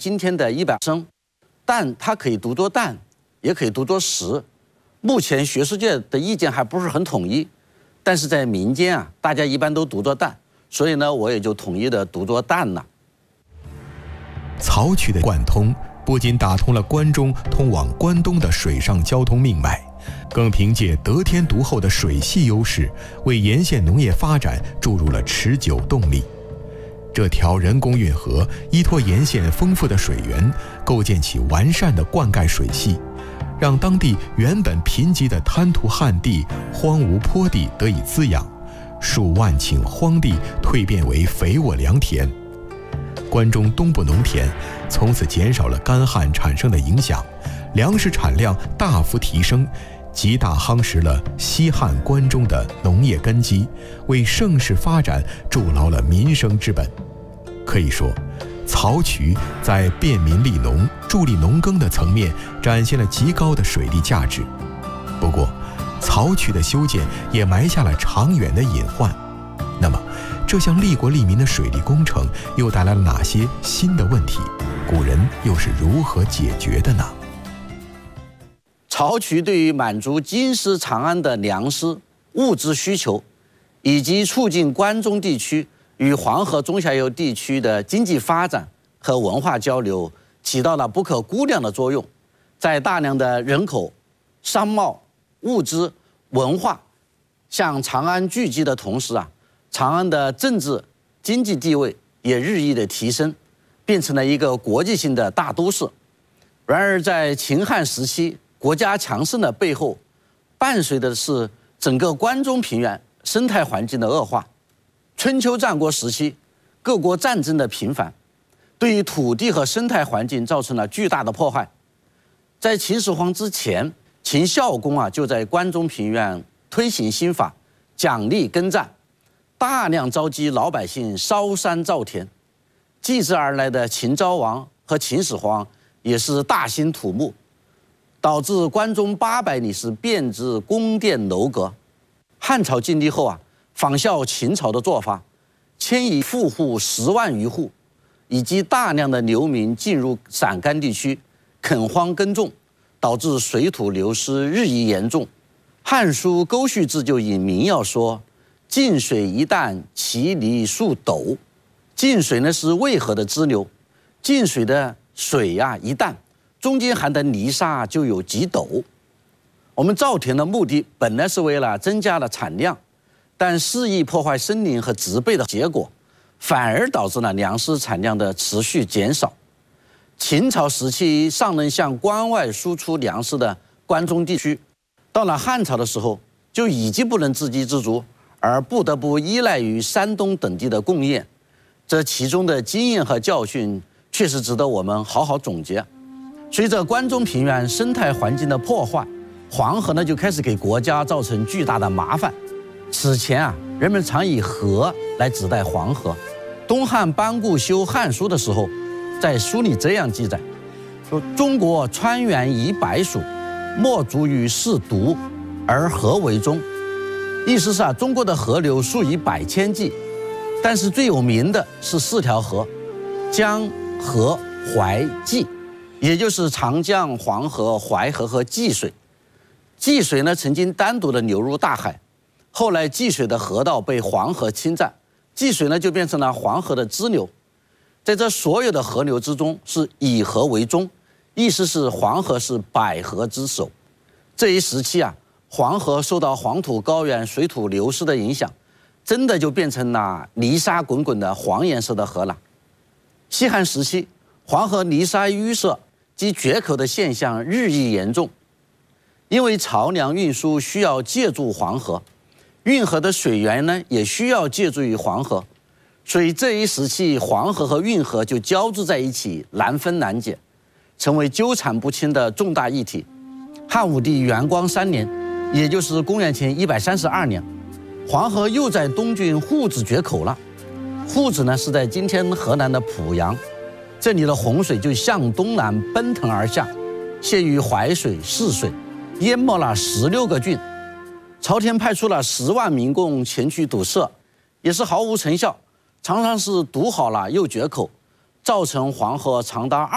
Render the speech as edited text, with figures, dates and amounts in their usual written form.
今天的100升，但它可以读作氮，也可以读作石。目前学术界的意见还不是很统一，但是在民间啊，大家一般都读作氮，所以呢，我也就统一的读作氮了。 漕渠的贯通不仅打通了关中通往关东的水上交通命脉，更凭借得天独厚的水系优势，为沿线农业发展注入了持久动力。这条人工运河依托沿线丰富的水源，构建起完善的灌溉水系，让当地原本贫瘠的滩涂旱地、荒芜坡地得以滋养，数万顷荒地蜕变为肥沃良田。关中东部农田从此减少了干旱产生的影响，粮食产量大幅提升，极大夯实了西汉关中的农业根基，为盛世发展筑牢了民生之本。可以说，漕渠在便民利农、助力农耕的层面展现了极高的水利价值。不过，漕渠的修建也埋下了长远的隐患。那么，这项利国利民的水利工程又带来了哪些新的问题？古人又是如何解决的呢？ 漕渠对于满足京师长安的粮食、物资需求，以及促进关中地区与黄河中下游地区的经济发展和文化交流，起到了不可估量的作用。在大量的人口、商贸、物资、文化向长安聚集的同时啊，长安的政治经济地位也日益的提升，变成了一个国际性的大都市。然而，在秦汉时期国家强盛的背后，伴随的是整个关中平原生态环境的恶化。春秋战国时期，各国战争的频繁，对于土地和生态环境造成了巨大的破坏。在秦始皇之前，秦孝公啊就在关中平原推行新法，奖励耕战，大量召集老百姓烧山造田。继之而来的秦昭王和秦始皇也是大兴土木，导致关中800里是遍植宫殿楼阁。汉朝建立后啊，仿效秦朝的做法，迁移富户10万余户，以及大量的流民进入陕甘地区垦荒耕种，导致水土流失日益严重。《汉书·沟绪志》就引民谣说：“晋水一旦，其泥数斗。”晋水呢是渭河的支流，晋水的水呀一旦，中间含的泥沙就有几斗。我们造田的目的本来是为了增加了产量，但肆意破坏森林和植被的结果，反而导致了粮食产量的持续减少。秦朝时期尚能向关外输出粮食的关中地区，到了汉朝的时候就已经不能自给自足，而不得不依赖于山东等地的供应。这其中的经验和教训确实值得我们好好总结。随着关中平原生态环境的破坏，黄河呢就开始给国家造成巨大的麻烦。此前啊，人们常以河来指代黄河。东汉班固修《汉书》的时候，在书里这样记载，说中国川源以百属，莫足于是渎，而河为中。意思是啊，中国的河流数以百千计，但是最有名的是4条河：江、河、淮、济，也就是长江、黄河、淮河和济水。济水呢曾经单独的流入大海，后来济水的河道被黄河侵占，济水呢就变成了黄河的支流。在这所有的河流之中，是以河为中，意思是黄河是百河之首。这一时期啊，黄河受到黄土高原水土流失的影响，真的就变成了泥沙滚滚的黄颜色的河了。西汉时期，黄河泥沙淤塞及决口的现象日益严重，因为漕粮运输需要借助黄河，运河的水源呢也需要借助于黄河，所以这一时期黄河和运河就交织在一起，难分难解，成为纠缠不清的重大议题。汉武帝元光3年，也就是公元前132年，黄河又在东郡户子决口了。户子呢是在今天河南的濮阳，这里的洪水就向东南奔腾而下，泄于淮水、泗水，淹没了16个郡。朝廷派出了10万民工前去堵塞，也是毫无成效，常常是堵好了又决口，造成黄河长达